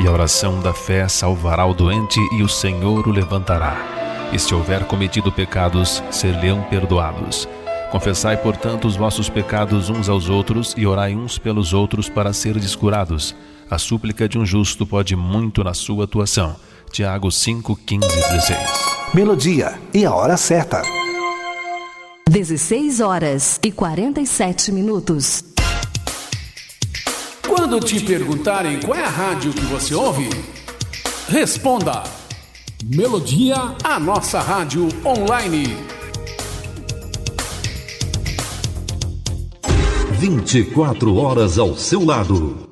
e a oração da fé salvará o doente e o Senhor o levantará. E se houver cometido pecados, ser-lhe-ão perdoados. Confessai, portanto, os vossos pecados uns aos outros e orai uns pelos outros para serdes curados. A súplica de um justo pode muito na sua atuação. Tiago 5:15-16. Melodia e a hora certa. 16h47. Quando te perguntarem qual é a rádio que você ouve, responda: Melodia, a nossa rádio online. 24 horas ao seu lado.